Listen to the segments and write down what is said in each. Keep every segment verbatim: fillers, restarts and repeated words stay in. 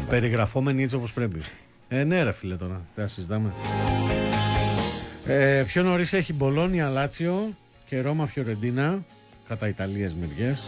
Περιγραφόμενοι έτσι όπως πρέπει. Ε, ναι, ρε φίλε, τώρα δεν συζητάμε. Ε, πιο νωρίς έχει Μπολόνια, Λάτσιο και Ρώμα, Φιωρεντίνα, κατά Ιταλίες μεριές.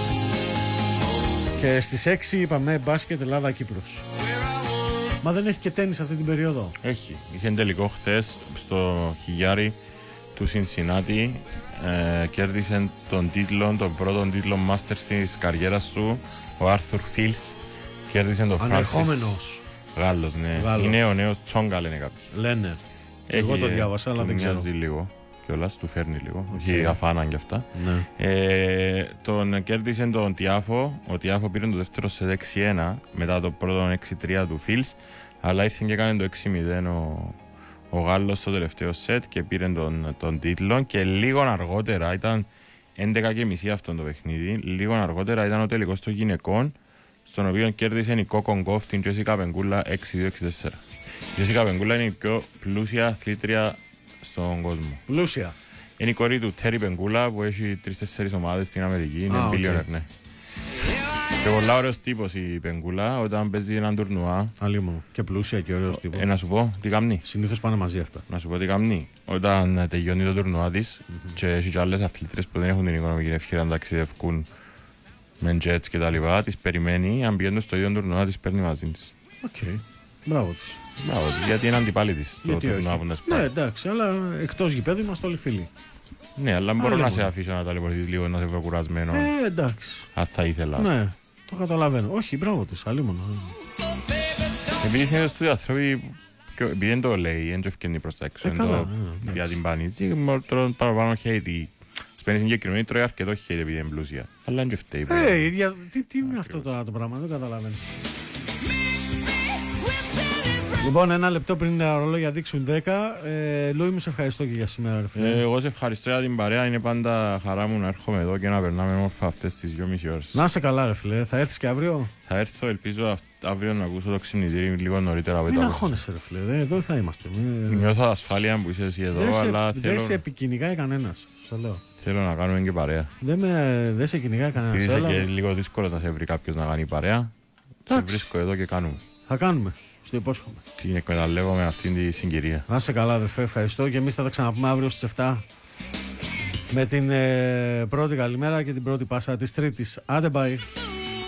Και στις έξι είπαμε μπάσκετ, Ελλάδα, Κύπρος. Μα δεν έχει και τένις αυτή την περίοδο? Έχει. Είχε τελικό χθες στο χιλιάρι του Σινσινάτι. Ε, κέρδισε τον τίτλο, τον πρώτο τίτλο Masters της καριέρας του, ο Άρθουρ Φίλς. Κέρδισε τον Φράνσις. Ανερχόμενος Γάλλος, ναι. Γάλλος. Είναι ο νέος Τσόγκα, λένε κάποιοι. Λένε. Έχει, Εγώ το διάβασα, αλλά του δεν ξέρω. μοιάζει λίγο κιόλας, του φέρνει λίγο. Okay. Έχει αφάναν κι αυτά. Ναι. Ε, τον κέρδισε τον Τιάφο. Ο Τιάφο πήρε το δεύτερο σε έξι ένα μετά το πρώτο έξι τρία του Φίλς. Αλλά ήρθε και έκανε το έξι μηδέν ο, ο Γάλλος στο τελευταίο σετ και πήρε τον, τον τίτλο. Και λίγο αργότερα, ήταν έντεκα και μισή αυτό το παιχνίδι. Λίγο αργότερα ήταν ο τελικός των γυναικών, στον οποίο κέρδισε η Κόκον Γκοφ την Τζέσικα Πεγκούλα έξι δύο έξι τέσσερα. Η Τζέσικα Πεγκούλα είναι η πιο πλούσια αθλήτρια στον κόσμο. Πλούσια. Είναι η κόρη του Τέρι Πεγκούλα που έχει τρεις-τέσσερις ομάδες στην Αμερική. Είναι ah, billionaire, okay. ναι. Και πολλά ωραίος τύπος η Πεγκούλα όταν παίζει έναν τουρνουά. Αλλήμον. Και πλούσια και ωραίος τύπος. Ε, να σου πω τι καμνεί. Συνήθως πάνε μαζί αυτά. Να σου πω τι καμνεί. Όταν τελειώνει το τουρνουά της mm-hmm. και έχει και άλλες αθλήτρες που δεν έχουν την οικονομική ευκαιρία να ταξιδεύουν με jets και τα λοιπά, τις περιμένει, αν πηγαίνουν στο ίδιο τουρνουά τις παίρνει μαζί της. Οκ. Okay. Μπράβο της. Μπράβο της, γιατί είναι αντιπάλη της. Γιατί όχι. Ναι, εντάξει, αλλά εκτός γηπέδου είμαστε όλοι φίλοι. Ναι, αλλά μπορώ να σε αφήσω να ταλαιπωρηθείς λίγο, να σε βρω κουρασμένο. Ε, εντάξει. Αν θα ήθελα. Ναι, το καταλαβαίνω. Όχι, μπράβο της, αλλήμον. Επειδή συνήθως του άνθρωποι, επειδή δεν το λέει, δεν το ευκαινεί προς τα έξω, για την πανίτση, τρώνε παραπάνω χέιτι. Σπαίνεις συγκεκριμένη, τρώει αρκετό χέιτι επειδή είναι πλούσια. Αλλά δεν και φταίει. Ε, ίδια, τι, τι είναι αυτό το, το πράγμα, δεν καταλαβαίνω. Λοιπόν, ένα λεπτό πριν τα ρολόγια δείξουν δέκα. Ε, Λούι, μου σε ευχαριστώ και για σήμερα. Ε, εγώ σε ευχαριστώ για την παρέα. Είναι πάντα χαρά μου να έρχομαι εδώ και να περνάμε όμορφα αυτές τις δυόμιση ώρες. Να είσαι καλά, ρε φίλε. Θα έρθεις και αύριο? Θα έρθω, ελπίζω αύριο να ακούσω το ξυπνητήρι λίγο νωρίτερα. Μην αγχώνεσαι, ρε φίλε. Εδώ θα είμαστε. Νιώθω ασφάλεια που είσαι εσύ εδώ, δεν αλλά σε, θέλω. Δεν σε επικυνηγάει κανένας. Λέω. Θέλω να κάνουμε και παρέα. Δεν, με, δεν σε κυνηγάει κανένας. Είσαι και λίγο δύσκολο να σε βρει κάποιος να κάνει παρέα. Σε βρίσκω εδώ και κάνουμε. Θα κάνουμε. Στο υπόσχομαι. Την εκμεταλλεύομαι αυτήν τη συγκυρία. Να είσαι καλά, αδερφέ, ευχαριστώ και εμείς θα τα ξαναπούμε αύριο στις εφτά με την ε, πρώτη καλημέρα και την πρώτη πάσα της Τρίτης. Άντε, bye.